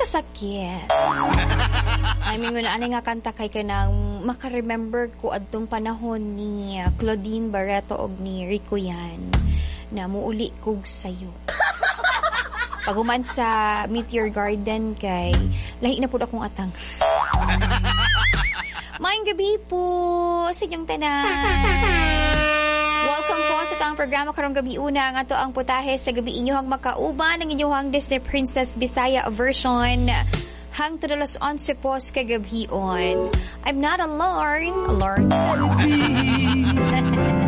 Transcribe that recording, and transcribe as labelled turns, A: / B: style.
A: kasakit. I mean, nga nga kanta kay ka nang makaremember ko adtong panahon ni Claudine Barreto og ni Rico yan na muuli kog sayo. Paguman sa Meteor Garden kay lahi na pud akong atang. Maayong gabi po sa inyong tanan. Welcome po sa tang programa karong gabi una ang ato ang putahe sa gabi inyohang makauban ng inyohang Disney Princess Bisaya version hang to the 11 po sa kagabion. I'm not alone.